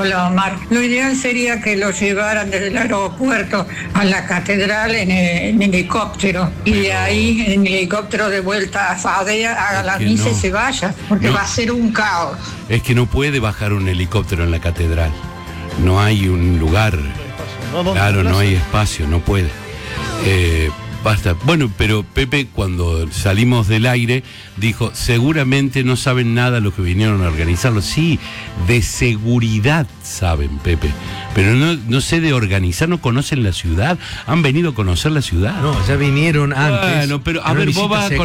Hola, Omar. Lo ideal sería que lo llevaran desde el aeropuerto a la catedral en helicóptero y de ahí en helicóptero de vuelta a Fadea, haga la misa y se vaya, porque va a ser un caos. Es que no puede bajar un helicóptero en la catedral. No hay un lugar. Claro, no hay espacio, no puede. Basta. Bueno, pero Pepe, cuando salimos del aire, dijo, seguramente no saben nada los que vinieron a organizarlo. Sí, de seguridad saben, Pepe. Pero no sé de organizar, no conocen la ciudad. ¿Han venido a conocer la ciudad? No, ya vinieron antes. Bueno, pero a ver, vos vas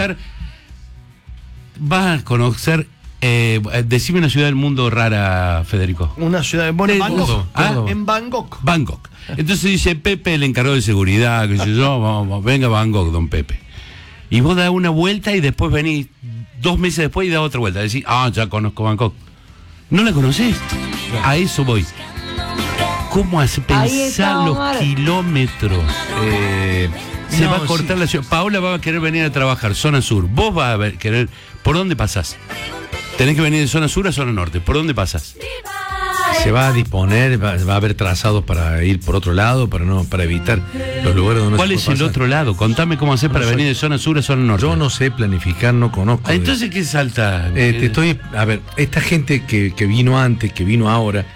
a conocer... decime una ciudad del mundo rara, Federico. Una ciudad de Bangkok. En Bangkok. Bangkok. Entonces dice Pepe, el encargado de seguridad, que yo, vamos, venga a Bangkok, don Pepe. Y vos das una vuelta y después venís 2 meses después y das otra vuelta. Decís, ya conozco Bangkok. ¿No la conocés? A eso voy. ¿Cómo hace pensar los kilómetros? Se va a cortar la ciudad. Paola va a querer venir a trabajar, zona sur. Vos vas a querer. ¿Por dónde pasás? Tenés que venir de zona sur a zona norte. ¿Por dónde pasás? Se va a disponer, va a haber trazados para ir por otro lado, para evitar los lugares donde ¿Cuál es el otro lado? Contame cómo hacer para venir de zona sur a zona norte. Yo no sé planificar, no conozco. Entonces, ¿qué salta? A ver, esta gente que vino antes, que vino ahora,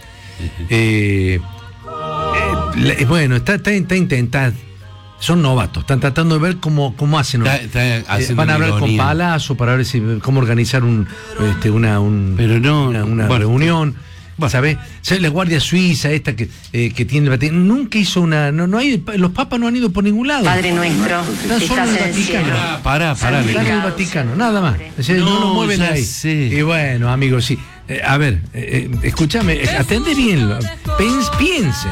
bueno, está intentando. Son novatos, están tratando de ver cómo hacen. Van a hablar con Palazzo para ver cómo organizar una reunión. ¿Sabes? La Guardia Suiza, esta que tiene el Vaticano, nunca hizo una. No hay, los papas no han ido por ningún lado. Padre nuestro, están solo en el Vaticano. Pará. Están en el Vaticano, nada más. No lo mueven ahí. Sé. Y bueno, amigos, sí. A ver, escúchame, atende bien, piensen.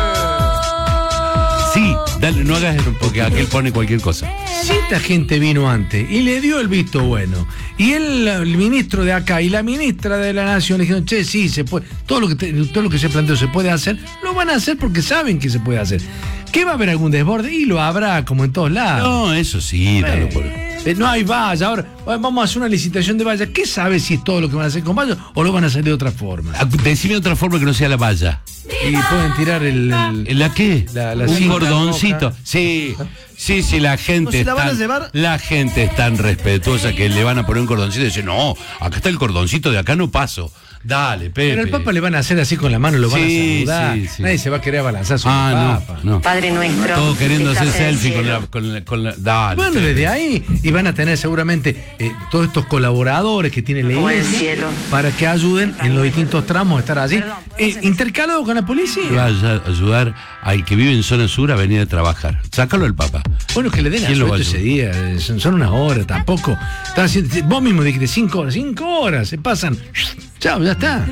Sí, dale, no hagas eso porque aquel pone cualquier cosa. Si esta gente vino antes y le dio el visto bueno, y el ministro de acá y la ministra de la Nación le dijeron, che, sí, se puede, todo lo que se planteó se puede hacer, lo van a hacer porque saben que se puede hacer. ¿Que va a haber algún desborde? Y lo habrá, como en todos lados. No, eso sí, dalo por... No hay valla. Ahora vamos a hacer una licitación de valla. ¿Qué sabe si es todo lo que van a hacer con valla o lo van a hacer de otra forma? Decime otra forma que no sea la valla. Y pueden tirar ¿La qué? Un cordoncito. Sí, la gente la gente es tan respetuosa que le van a poner un cordoncito y dice, no, acá está el cordoncito, de acá no paso. Dale, Pepe. Pero al Papa le van a hacer así con la mano, lo van a saludar. Sí. Nadie se va a querer abalanzar sobre el Papa. No. Padre nuestro. Todo queriendo hacer selfie con la. Dale. Bueno, Pepe. Desde ahí, y van a tener seguramente todos estos colaboradores que tiene la iglesia para que ayuden en los distintos tramos a estar allí. Intercalado con la policía. Va a ayudar al que vive en zona sur a venir a trabajar. Sácalo al Papa. Bueno, que le den asueto ese día. Son unas horas, tampoco. Vos mismo dijiste 5 horas. 5 horas se pasan. Chao, ya está.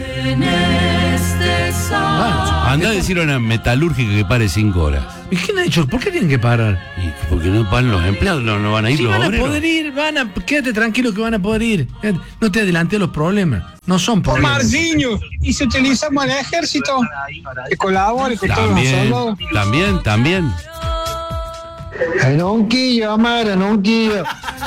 Andá a decir a una metalúrgica que pare 5 horas. ¿Y quién ha dicho? ¿Por qué tienen que parar? Porque no van los empleados, no van a ir los obreros. Van a poder ir, quédate tranquilo que van a poder ir. No te adelantes los problemas. No son problemas. Marciño, y si utilizamos el ejército que colabore con todos los soldados. También. En un quillo, Omar, en un quillo.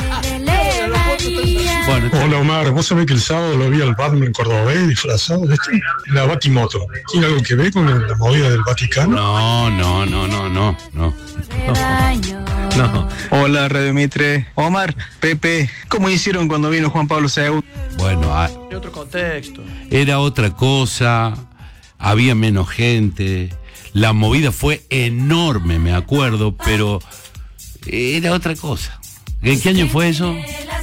Bueno, hola Omar, vos sabés que el sábado lo vi al Batman cordobés disfrazado de en la Batimoto. ¿Tiene algo que ver con la movida del Vaticano? No. Hola Radio Mitre, Omar, Pepe, ¿cómo hicieron cuando vino Juan Pablo II? Bueno, otro contexto. Era otra cosa, había menos gente, la movida fue enorme, me acuerdo, pero era otra cosa. ¿En qué año fue eso?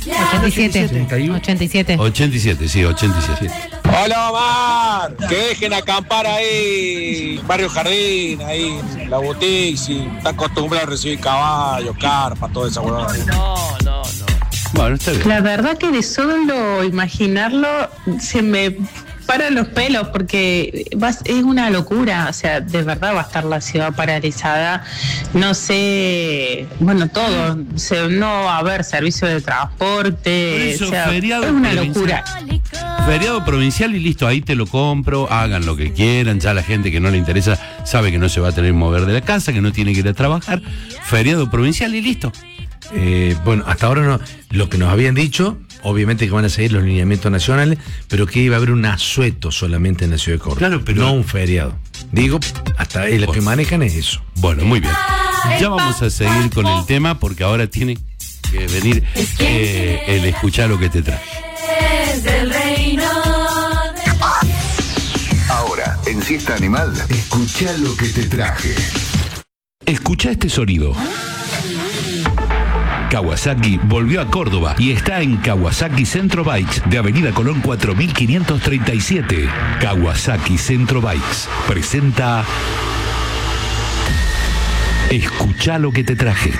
87. 87. Hola Omar, que dejen acampar ahí, Barrio Jardín, ahí en la boutique, si están acostumbrados a recibir caballos, carpas, toda esa huevada. No. Bueno, está bien. La verdad que de solo imaginarlo se me paran los pelos porque es una locura, o sea, de verdad va a estar la ciudad paralizada, no sé, todo, no va a haber servicio de transporte, eso, o sea, feriado es una provincial. Locura. Feriado provincial y listo, ahí te lo compro, hagan lo que quieran, ya la gente que no le interesa sabe que no se va a tener que mover de la casa, que no tiene que ir a trabajar, feriado provincial y listo. Hasta ahora no, lo que nos habían dicho obviamente que van a seguir los lineamientos nacionales, pero que iba a haber un asueto solamente en la ciudad de Córdoba. Claro, pero no un feriado. Digo, hasta los que manejan es eso. Bueno, muy bien. Ya vamos a seguir con el tema porque ahora tiene que venir el escuchar lo que te trae. Ahora, en Siesta Animal, escuchá lo que te traje. Escucha este sonido. Kawasaki volvió a Córdoba y está en Kawasaki Centro Bikes de Avenida Colón 4537. Kawasaki Centro Bikes presenta Escuchá lo que te traje.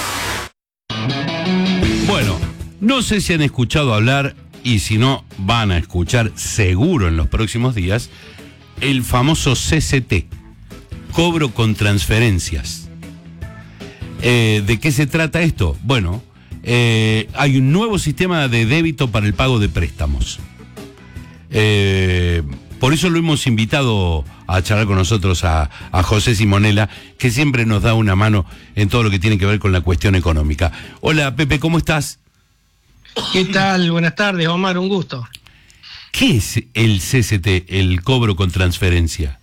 Bueno, no sé si han escuchado hablar, y si no, van a escuchar seguro en los próximos días, el famoso CCT, cobro con transferencias. ¿De qué se trata esto? Bueno, hay un nuevo sistema de débito para el pago de préstamos. Por eso lo hemos invitado a charlar con nosotros a José Simonella, que siempre nos da una mano en todo lo que tiene que ver con la cuestión económica. Hola, Pepe, ¿cómo estás? ¿Qué tal? Buenas tardes, Omar, un gusto. ¿Qué es el CCT, el cobro con transferencia?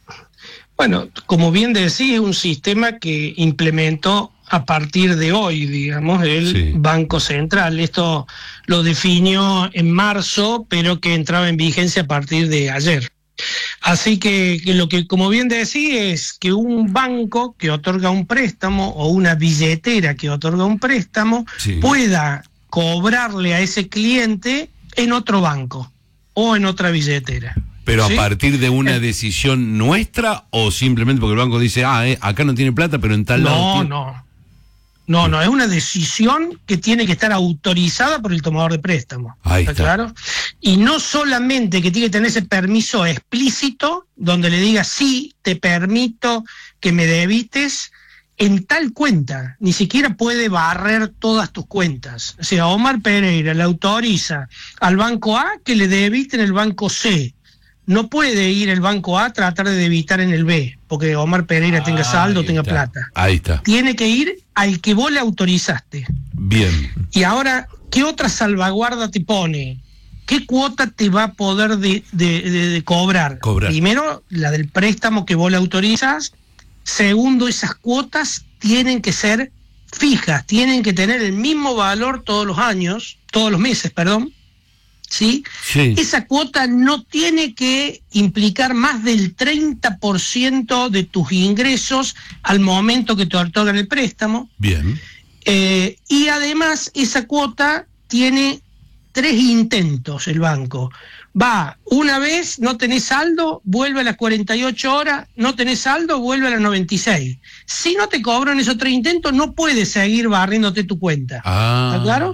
Bueno, como bien decís, es un sistema que implementó a partir de hoy, digamos, el Banco Central. Esto lo definió en marzo, pero que entraba en vigencia a partir de ayer. Así que lo que, como bien decís, es que un banco que otorga un préstamo o una billetera que otorga un préstamo pueda cobrarle a ese cliente en otro banco o en otra billetera. ¿Pero a partir de una decisión nuestra o simplemente porque el banco dice, acá no tiene plata, pero en tal lado tiene... No, es una decisión que tiene que estar autorizada por el tomador de préstamo. Ahí está. Claro? Y no solamente que tiene que tener ese permiso explícito, donde le diga, sí, te permito que me debites en tal cuenta, ni siquiera puede barrer todas tus cuentas. O sea, Omar Pereira le autoriza al banco A que le debite en el banco C. No puede ir el banco A a tratar de debitar en el B, porque Omar Pereira tenga saldo, tenga plata. Ahí está. Tiene que ir al que vos le autorizaste. Bien. Y ahora, ¿qué otra salvaguarda te pone? ¿Qué cuota te va a poder de cobrar? Primero, la del préstamo que vos le autorizas. Segundo, esas cuotas tienen que ser fijas, tienen que tener el mismo valor todos los meses, perdón. ¿Sí? Esa cuota no tiene que implicar más del 30% de tus ingresos al momento que te otorgan el préstamo. Bien. Y además esa cuota tiene 3 intentos el banco. Va una vez, no tenés saldo, vuelve a las 48 horas, no tenés saldo, vuelve a las 96. Si no te cobran esos 3 intentos, no puedes seguir barriéndote tu cuenta. ¿Está claro?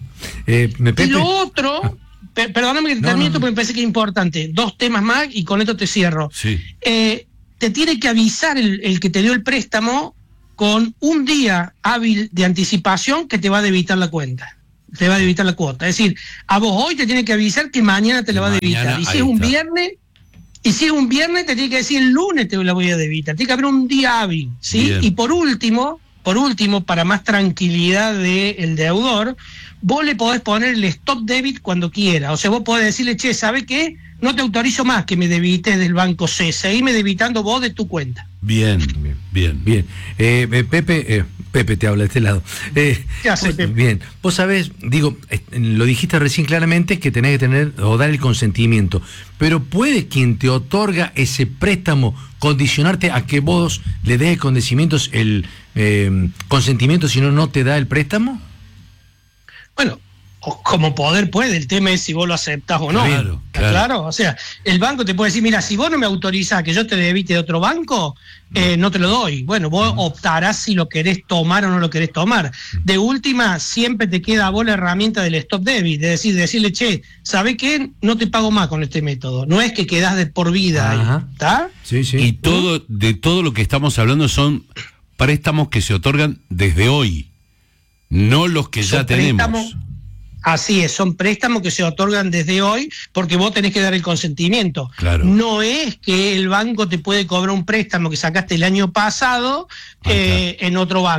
Y lo otro... Perdóname que te termine esto porque me parece que es importante. 2 temas más y con esto te cierro. Te tiene que avisar el que te dio el préstamo con un día hábil de anticipación que te va a debitar la cuenta. Te va a debitar la cuota. Es decir, a vos hoy te tiene que avisar que mañana te la va a debitar. Y si es un viernes, te tiene que decir el lunes te la voy a debitar. Tiene que haber un día hábil, ¿sí? Bien. Y por último, para más tranquilidad del deudor, vos le podés poner el stop debit cuando quiera. O sea, vos podés decirle, che, ¿sabe qué? No te autorizo más que me debites del banco C. Seguime debitando vos de tu cuenta. Bien. Pepe te habla de este lado. ¿Qué hace, Pepe? Bien. Vos sabés, lo dijiste recién claramente que tenés que tener o dar el consentimiento. Pero ¿puede quien te otorga ese préstamo condicionarte a que vos le des el consentimiento si no te da el préstamo? Bueno, como poder puede, el tema es si vos lo aceptás o no. Claro. O sea, el banco te puede decir, mira, si vos no me autorizás que yo te debite de otro banco, no te lo doy. Bueno, vos optarás si lo querés tomar o no lo querés tomar. De última, siempre te queda a vos la herramienta del stop debit, es decir, decirle, che, ¿sabés qué? No te pago más con este método. No es que quedás de por vida ahí, ¿está? Sí. Y de todo lo que estamos hablando son préstamos que se otorgan desde hoy. No los que ya tenemos. Así es, son préstamos que se otorgan desde hoy porque vos tenés que dar el consentimiento. Claro. No es que el banco te puede cobrar un préstamo que sacaste el año pasado en otro banco.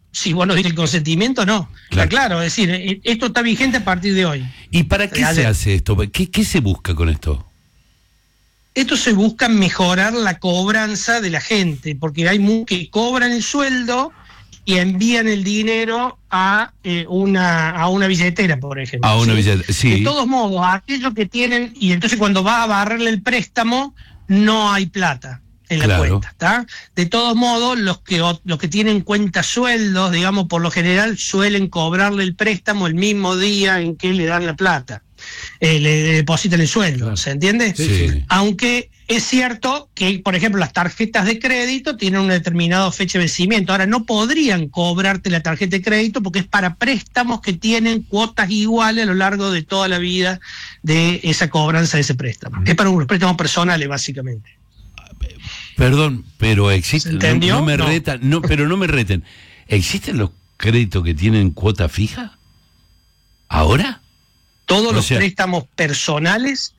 si vos no diste el consentimiento, no. Claro. Está claro, es decir, esto está vigente a partir de hoy. ¿Y para qué se hace esto? ¿Qué se busca con esto? Esto se busca mejorar la cobranza de la gente, porque hay muchos que cobran el sueldo y envían el dinero a una billetera, por ejemplo. A una billetera, sí. De todos modos, aquellos que tienen, y entonces cuando va a barrerle el préstamo, no hay plata en la cuenta, ¿está? De todos modos, los que tienen cuenta sueldos, digamos, por lo general suelen cobrarle el préstamo el mismo día en que le dan la plata. Le depositan el sueldo, claro. ¿Se entiende? Sí. Aunque es cierto que, por ejemplo, las tarjetas de crédito tienen una determinada fecha de vencimiento. Ahora, no podrían cobrarte la tarjeta de crédito porque es para préstamos que tienen cuotas iguales a lo largo de toda la vida de esa cobranza de ese préstamo. Es para unos préstamos personales, básicamente. Perdón, pero existen. ¿Entendió? No me retan, pero no me reten. ¿Existen los créditos que tienen cuota fija? ¿Ahora? Todos los préstamos personales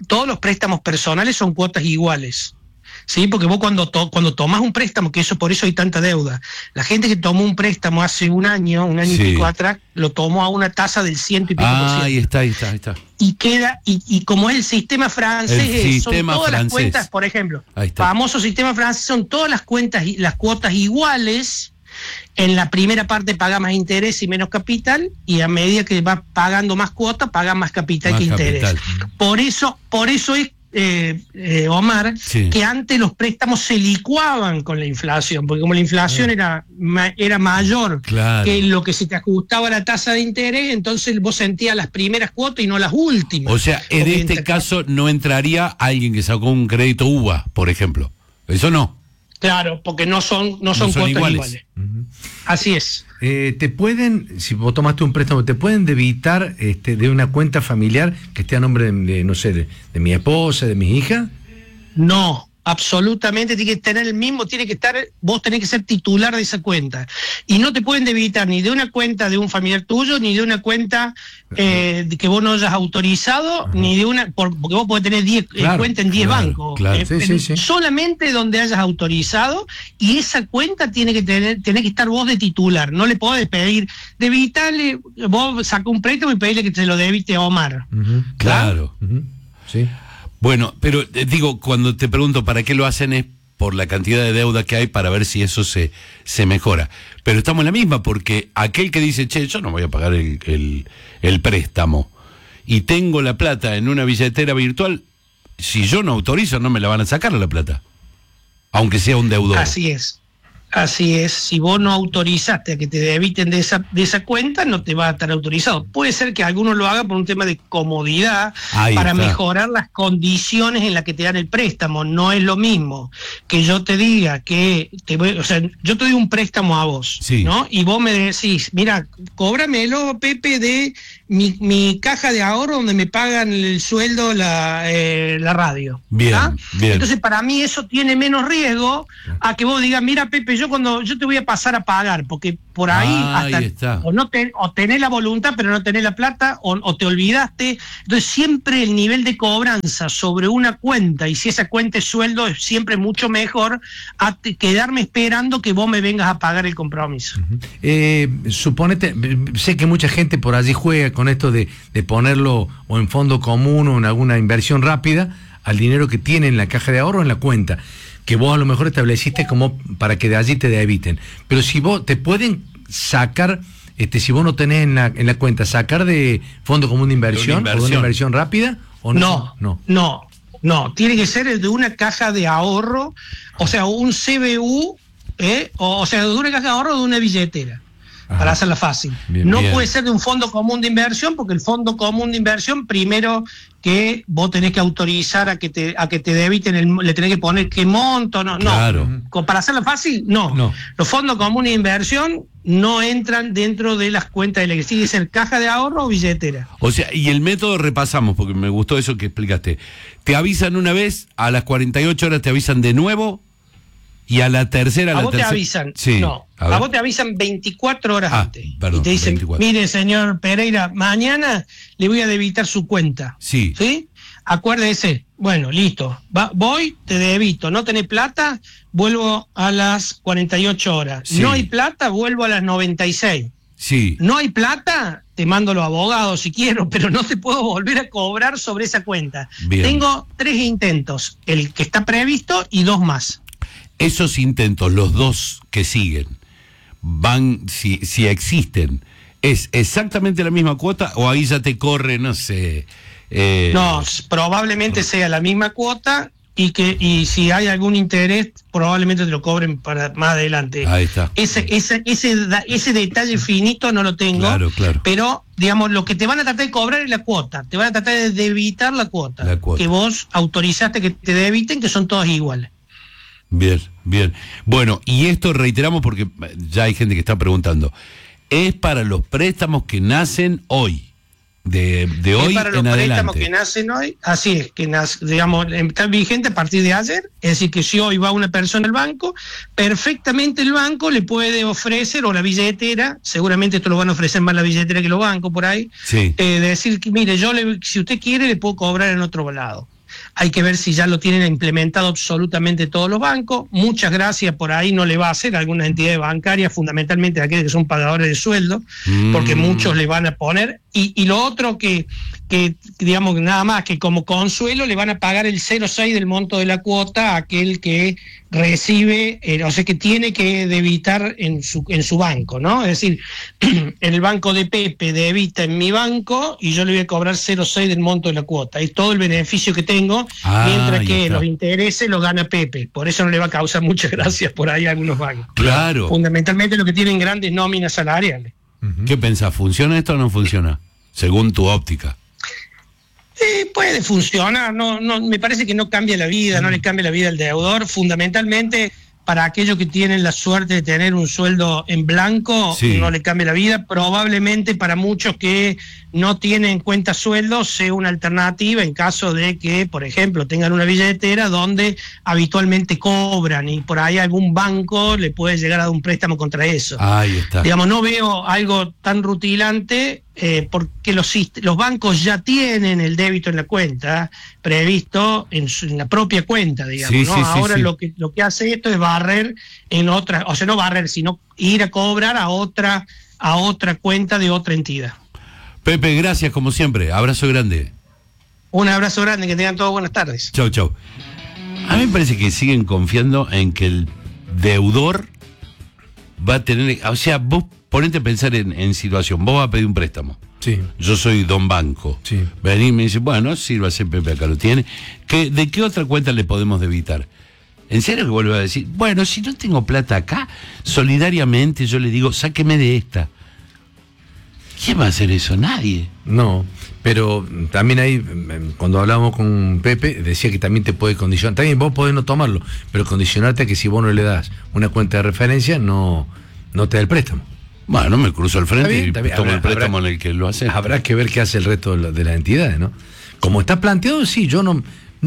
son cuotas iguales. Sí, porque vos cuando tomás un préstamo, que por eso hay tanta deuda. La gente que tomó un préstamo hace un año y pico atrás, lo tomó a una tasa del 100 y pico por ciento. Ahí está. Y queda, y como es el sistema francés, son todas las cuentas, por ejemplo, famoso sistema francés, son todas las cuotas iguales. En la primera parte paga más interés y menos capital, y a medida que va pagando más cuota, paga más capital que interés. Por eso es, Omar, que antes los préstamos se licuaban con la inflación, porque como la inflación era mayor que lo que se te ajustaba a la tasa de interés, entonces vos sentías las primeras cuotas y no las últimas. O sea, en este caso no entraría alguien que sacó un crédito UVA, por ejemplo. Eso no. Claro, porque no son cuotas iguales. Uh-huh. Así es. Te pueden, si vos tomaste un préstamo, te pueden debitar de una cuenta familiar que esté a nombre de mi esposa, de mi hija. No, absolutamente tiene que tener el mismo, vos tenés que ser titular de esa cuenta. Y no te pueden debitar ni de una cuenta de un familiar tuyo, ni de una cuenta que vos no hayas autorizado, ni de una, porque vos podés tener 10 cuentas en 10 bancos. Claro. Solamente donde hayas autorizado, y esa cuenta tenés que estar vos de titular. No le podés pedir, debitarle, vos sacás un préstamo y pedirle que te lo debite a Omar. Uh-huh. Claro. Uh-huh. Sí. Bueno, pero digo, cuando te pregunto para qué lo hacen es por la cantidad de deuda que hay para ver si eso se mejora. Pero estamos en la misma, porque aquel que dice, yo no voy a pagar el préstamo y tengo la plata en una billetera virtual, si yo no autorizo no me la van a sacar la plata, aunque sea un deudor. Así es, si vos no autorizaste a que te debiten de esa cuenta, no te va a estar autorizado. Puede ser que algunos lo hagan por un tema de comodidad, para mejorar las condiciones en las que te dan el préstamo. No es lo mismo que yo te diga que yo te doy un préstamo a vos, ¿no? Y vos me decís, mira, cóbramelo, Pepe, de mi caja de ahorro donde me pagan el sueldo la radio. Bien. Entonces, para mí eso tiene menos riesgo a que vos digas, mira, Pepe, yo te voy a pasar a pagar, porque por ahí o tenés la voluntad pero no tenés la plata, o te olvidaste. Entonces siempre el nivel de cobranza sobre una cuenta, y si esa cuenta es sueldo, es siempre mucho mejor a quedarme esperando que vos me vengas a pagar el compromiso. Uh-huh. Suponete, sé que mucha gente por allí juega con esto de ponerlo o en fondo común o en alguna inversión rápida al dinero que tiene en la caja de ahorro, en la cuenta, que vos a lo mejor estableciste como para que de allí te debiten. Pero si vos te pueden sacar, si vos no tenés en la cuenta, sacar de fondo común de inversión, o de una inversión rápida, o no. No, tiene que ser de una caja de ahorro, o sea, un CBU, o sea, de una caja de ahorro o de una billetera. Ajá. Para hacerla fácil. Bien. Puede ser de un fondo común de inversión, porque el fondo común de inversión, primero que vos tenés que autorizar a que te debiten, le tenés que poner qué monto, Claro. Para hacerla fácil, no. Los fondos comunes de inversión no entran dentro de las cuentas de la que sigue ser caja de ahorro o billetera. O sea, y el método repasamos, porque me gustó eso que explicaste. Te avisan una vez, a las 48 horas te avisan de nuevo, y a la tercera... A vos te avisan, a vos te avisan 24 horas antes. Perdón, y te dicen, 24. Mire, señor Pereira, mañana le voy a debitar su cuenta. Sí. acuérdese, bueno, listo, voy, te debito, no tenés plata, vuelvo a las 48 horas. Sí. No hay plata, vuelvo a las 96. Sí. No hay plata, te mando los abogados si quiero, pero no te puedo volver a cobrar sobre esa cuenta. Bien. Tengo 3 intentos, el que está previsto y 2 más. Esos intentos, los 2 que siguen, van, si existen, ¿es exactamente la misma cuota o ahí ya te corre, no sé? No, probablemente sea la misma cuota y si hay algún interés, probablemente te lo cobren para más adelante. Ahí está. Ese detalle finito no lo tengo, claro. Pero, digamos, lo que te van a tratar de cobrar es la cuota. Te van a tratar de debitar la cuota. Que vos autorizaste que te debiten, que son todas iguales. Bien. Bueno, y esto reiteramos porque ya hay gente que está preguntando. Es para los préstamos que nacen hoy. De hoy en adelante. Para los préstamos que nacen hoy, así es, que digamos, está vigente a partir de ayer, es decir, que si hoy va una persona al banco, perfectamente el banco le puede ofrecer, o la billetera, seguramente esto lo van a ofrecer más la billetera que los bancos por ahí, sí. Decir que, mire, si usted quiere, le puedo cobrar en otro lado. Hay que ver si ya lo tienen implementado absolutamente todos los bancos. Muchas gracias, por ahí no le va a hacer a algunas entidades bancarias, fundamentalmente aquellas que son pagadores de sueldo, porque muchos le van a poner. Y lo otro que digamos, nada más que como consuelo le van a pagar el 0,6 del monto de la cuota a aquel que recibe, o sea, que tiene que debitar en su banco, ¿no? Es decir, en el banco de Pepe debita en mi banco y yo le voy a cobrar 0,6 del monto de la cuota. Es todo el beneficio que tengo, mientras que los intereses los gana Pepe. Por eso no le va a causar muchas gracias por ahí a algunos bancos. Claro. Fundamentalmente lo que tienen grandes nóminas salariales. ¿Qué pensás? ¿Funciona esto o no funciona? Según tu óptica. Puede funcionar, no, me parece que no cambia la vida, no le cambia la vida al deudor, fundamentalmente para aquellos que tienen la suerte de tener un sueldo en blanco, sí. No le cambia la vida, probablemente para muchos que no tienen en cuenta sueldos sea una alternativa en caso de que, por ejemplo, tengan una billetera donde habitualmente cobran y por ahí algún banco le puede llegar a dar un préstamo contra eso. Ahí está. Digamos, no veo algo tan rutilante porque los bancos ya tienen el débito en la cuenta previsto en la propia cuenta, digamos, sí, ¿no? Sí, ahora sí. Lo que hace esto es barrer en otra, o sea, no barrer, sino ir a cobrar a otra cuenta de otra entidad. Pepe, gracias como siempre, abrazo grande. Un abrazo grande, que tengan todos buenas tardes. Chau. A mí me parece que siguen confiando en que el deudor va a tener, o sea, vos ponete a pensar en situación, vos vas a pedir un préstamo. Sí. Yo soy don banco. Sí. Vení y me dice, bueno, sírvase Pepe, acá lo tiene. ¿De qué otra cuenta le podemos debitar? ¿En serio que vuelvo a decir? Bueno, si no tengo plata acá, solidariamente yo le digo, sáqueme de esta. ¿Quién va a hacer eso? Nadie. No, pero también ahí, cuando hablábamos con Pepe, decía que también te puede condicionar. También vos podés no tomarlo, pero condicionarte a que si vos no le das una cuenta de referencia, no te da el préstamo. Bueno, me cruzo al frente y tomo el préstamo en el que lo hace. Habrá que ver qué hace el resto de las entidades, ¿no? Como está planteado, sí, yo no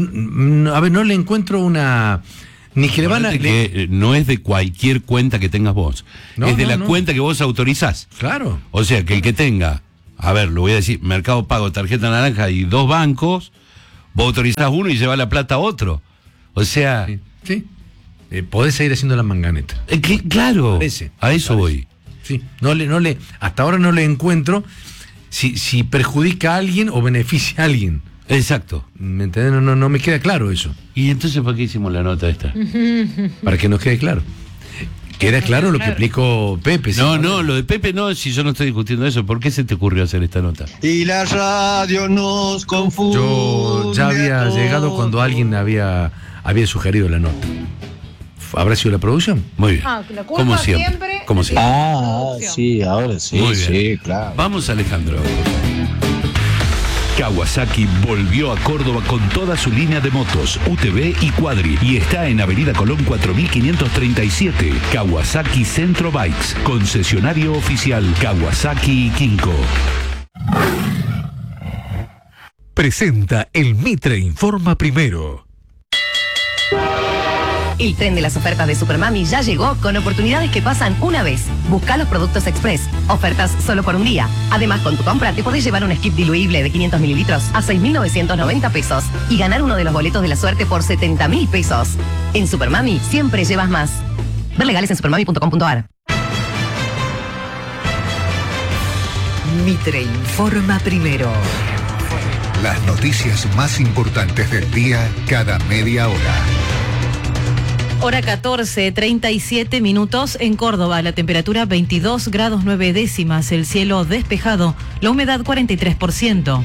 le encuentro una... Ni que le van a... no es de cualquier cuenta que tengas vos. No, es de la cuenta que vos autorizás. Claro. O sea, que el que tenga, a ver, lo voy a decir, Mercado Pago, tarjeta naranja y 2 bancos, vos autorizás uno y llevás la plata a otro. O sea... Sí. Podés seguir haciendo la manganeta. Claro, a eso voy. Sí. Hasta ahora no le encuentro si perjudica a alguien o beneficia a alguien. Exacto. ¿Me entendés? No me queda claro eso. ¿Y entonces para qué hicimos la nota esta? Para que nos quede claro. Queda claro lo que explicó Pepe. No, lo de Pepe no, si yo no estoy discutiendo eso. ¿Por qué se te ocurrió hacer esta nota? Y la radio nos confunde. Yo ya había llegado cuando alguien había sugerido la nota. ¿Habrá sido la producción? Muy bien. Como siempre. Sí, ahora sí. Muy bien. Sí, claro. Vamos, Alejandro. Kawasaki volvió a Córdoba con toda su línea de motos, UTV y Quadri, y está en Avenida Colón 4537. Kawasaki Centro Bikes, concesionario oficial Kawasaki y Kinko. Presenta el Mitre Informa Primero. El tren de las ofertas de Supermami ya llegó con oportunidades que pasan una vez. Busca los productos Express. Ofertas solo por un día. Además, con tu compra te podés llevar un skip diluible de 500 mililitros a 6.990 pesos y ganar uno de los boletos de la suerte por 70.000 pesos. En Supermami siempre llevas más. Ver legales en supermami.com.ar. Mitre informa primero. Las noticias más importantes del día cada media hora. Hora 14, 37 minutos en Córdoba. La temperatura 22 grados 9 décimas. El cielo despejado. La humedad 43%.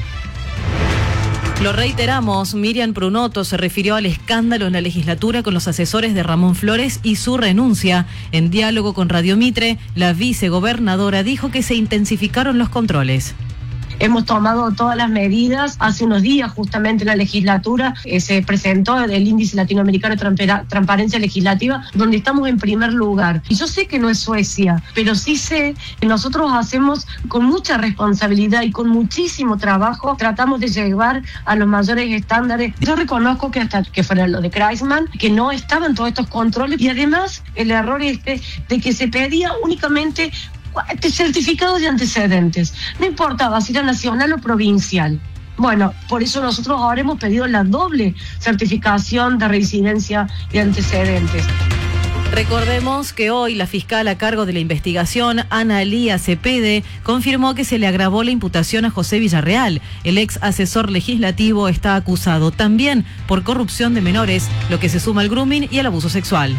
Lo reiteramos, Miriam Prunoto se refirió al escándalo en la legislatura con los asesores de Ramón Flores y su renuncia. En diálogo con Radio Mitre, la vicegobernadora dijo que se intensificaron los controles. Hemos tomado todas las medidas. Hace unos días, justamente en la legislatura, se presentó el Índice Latinoamericano de Transparencia Legislativa, donde estamos en primer lugar. Y yo sé que no es Suecia, pero sí sé que nosotros hacemos con mucha responsabilidad y con muchísimo trabajo, tratamos de llevar a los mayores estándares. Yo reconozco que hasta que fuera lo de Kreisman, que no estaban todos estos controles, y además el error de que se pedía únicamente certificado de antecedentes, no importaba si era nacional o provincial. Bueno, por eso nosotros ahora hemos pedido la doble certificación de residencia de antecedentes. Recordemos que hoy la fiscal a cargo de la investigación, Ana Lía Cepede, confirmó que se le agravó la imputación a José Villarreal. El ex asesor legislativo está acusado también por corrupción de menores, lo que se suma al grooming y al abuso sexual.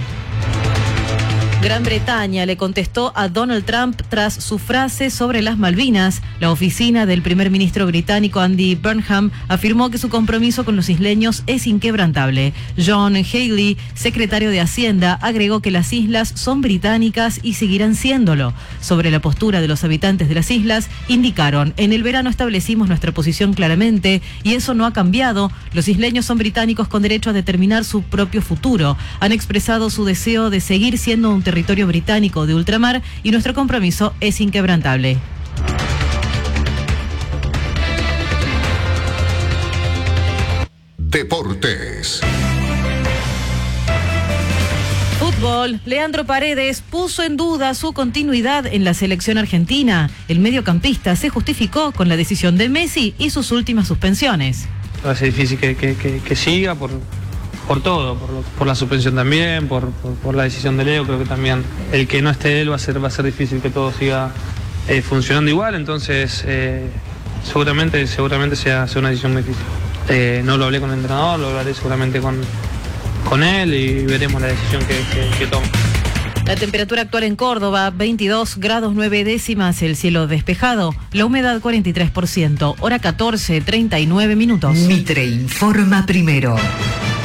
Gran Bretaña le contestó a Donald Trump tras su frase sobre las Malvinas. La oficina del primer ministro británico Andy Burnham afirmó que su compromiso con los isleños es inquebrantable. John Haley, secretario de Hacienda, agregó que las islas son británicas y seguirán siéndolo. Sobre la postura de los habitantes de las islas, indicaron: en el verano establecimos nuestra posición claramente y eso no ha cambiado. Los isleños son británicos con derecho a determinar su propio futuro. Han expresado su deseo de seguir siendo un territorio británico de ultramar y nuestro compromiso es inquebrantable. Deportes. Fútbol. Leandro Paredes puso en duda su continuidad en la selección argentina. El mediocampista se justificó con la decisión de Messi y sus últimas suspensiones. Va a ser difícil que siga por todo, por la suspensión también, por la decisión de Leo. Creo que también el que no esté él va a ser difícil que todo siga funcionando igual, entonces seguramente sea una decisión difícil. No lo hablé con el entrenador, lo hablaré seguramente con él y veremos la decisión que tome. La temperatura actual en Córdoba, 22 grados 9 décimas, el cielo despejado, la humedad 43%, hora 14, 39 minutos. Mitre informa primero.